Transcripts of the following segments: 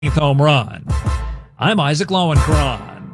home run. I'm Isaac Lowenkron.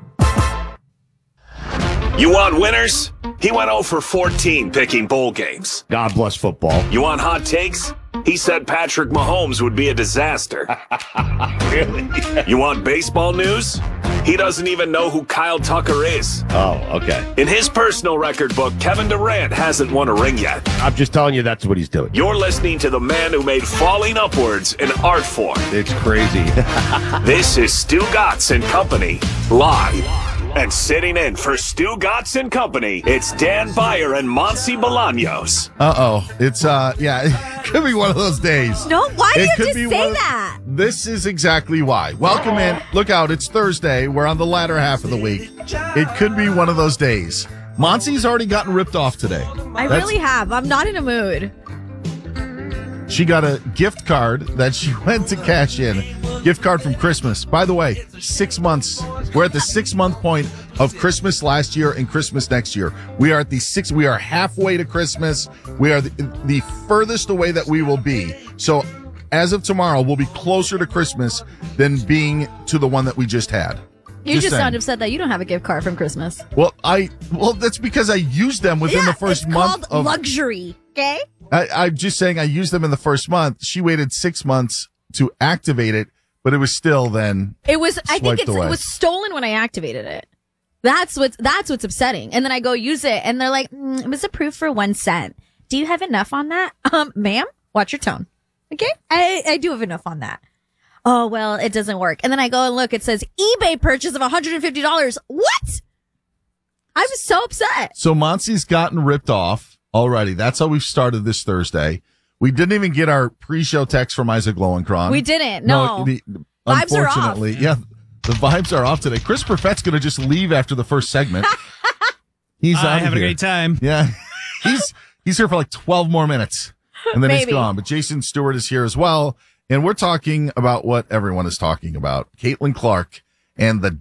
You want winners? He went 0 for 14 picking bowl games. God bless football. You want hot takes? He said Patrick Mahomes would be a disaster. Really? You want baseball news? He doesn't even know who Kyle Tucker is. Oh, okay. In his personal record book, Kevin Durant hasn't won a ring yet. I'm just telling you that's what he's doing. You're listening to the man who made falling upwards an art form. It's crazy. This is Stu Gatz and Company, live. And sitting in for Stu Gatz and Company, it's Dan Beyer and Monty Bolaños. It's, it could be one of those days. No, why do you could just be say one of- that? This is exactly why. Welcome in. Look out, it's Thursday. We're on the latter half of the week. It could be one of those days. Monty's already gotten ripped off today. Really have. I'm not in a mood. She got a gift card that she went to cash in. Gift card from Christmas. By the way, 6 months. We're at the 6-month point of Christmas last year and Christmas next year. We are at we are halfway to Christmas. We are the furthest away that we will be. So as of tomorrow, we'll be closer to Christmas than being to the one that we just had. You just saying. sound upset that you don't have a gift card from Christmas. Well, that's because I used them within the first month it's called luxury, okay? I'm just saying I used them in the first month. She waited 6 months to activate it, but it was still then. It was. I think swiped away. it was stolen when I activated it. That's what's upsetting. And then I go use it, and they're like, "It was approved for 1 cent. Do you have enough on that, ma'am? Watch your tone, okay? I do have enough on that. Oh well, it doesn't work. And then I go and look. It says eBay purchase of $150. What? I was so upset. So Monty's gotten ripped off already. That's how we've started this Thursday. We didn't even get our pre-show text from Isaac Lowenkron. We didn't. No. Vibes are off. Unfortunately, yeah, the vibes are off today. Chris Perfett's going to just leave after the first segment. He's out having here. a great time. Yeah, he's here for like 12 more minutes, and then he's Maybe. gone. But Jason Stewart is here as well, and we're talking about what everyone is talking about: Caitlin Clark and the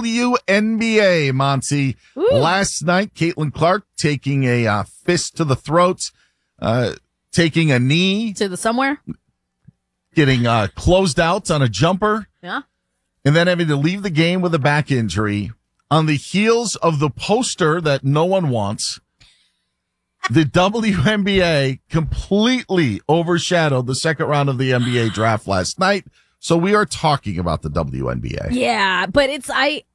WNBA. Monty, last night, Caitlin Clark taking a fist to the throat, taking a knee, To the somewhere. getting closed out on a jumper, Yeah. and then having to leave the game with a back injury on the heels of the poster that no one wants. The WNBA completely overshadowed the second round of the NBA draft last night. So we are talking about the WNBA. Yeah, but it's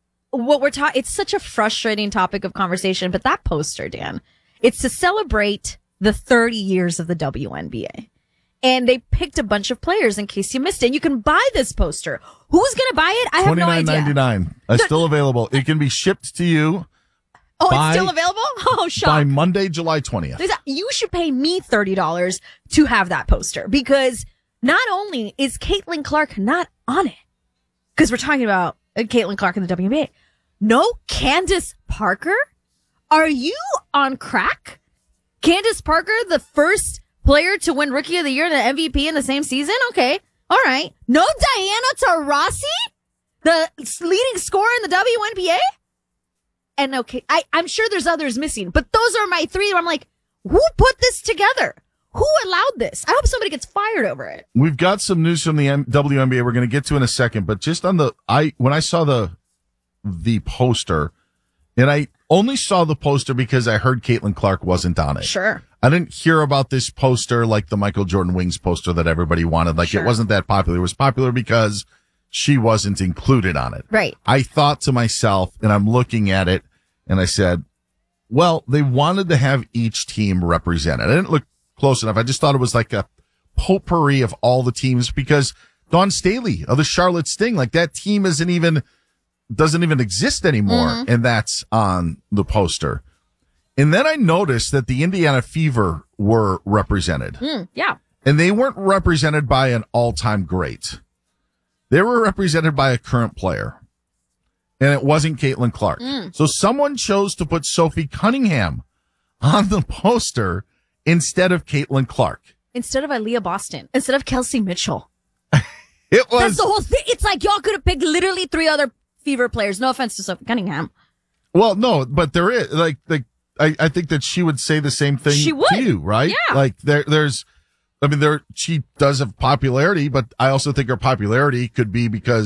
such a frustrating topic of conversation, but that poster, Dan, it's to celebrate the 30 years of the WNBA. And they picked a bunch of players in case you missed it. You can buy this poster. Who's going to buy it? I have no idea. $29.99. It's still available. It can be shipped to you Oh, by- it's still available? Oh, by shock. Monday, July 20th. You should pay me $30 to have that poster because not only is Caitlin Clark not on it, because we're talking about Caitlin Clark in the WNBA. No, Candace Parker? Are you on crack? Candace Parker, the first player to win Rookie of the Year and the MVP in the same season? Okay. All right. No Diana Taurasi? The leading scorer in the WNBA? And okay, I'm sure there's others missing, but those are my three. I'm like, who put this together? Who allowed this? I hope somebody gets fired over it. We've got some news from the WNBA we're going to get to in a second, but just on when I saw the poster, and I only saw the poster because I heard Caitlin Clark wasn't on it. Sure. I didn't hear about this poster like the Michael Jordan Wings poster that everybody wanted. Like Sure. It wasn't that popular. It was popular because she wasn't included on it. Right. I thought to myself, and I'm looking at it, and I said, well, they wanted to have each team represented. I didn't look close enough. I just thought it was like a potpourri of all the teams because Dawn Staley of the Charlotte Sting, like that team doesn't even exist anymore. And that's on the poster. And then I noticed that the Indiana Fever were represented. Yeah. And they weren't represented by an all-time great. They were represented by a current player. And it wasn't Caitlin Clark. So someone chose to put Sophie Cunningham on the poster instead of Caitlin Clark. Instead of Aaliyah Boston. Instead of Kelsey Mitchell. It was. That's the whole thing. It's like y'all could have picked literally 3 other Fever players. No offense to Sophie Cunningham. Well, no, but there is I think that she would say the same thing She would. to you, right? Yeah. Like there's I mean, she does have popularity, but I also think her popularity could be because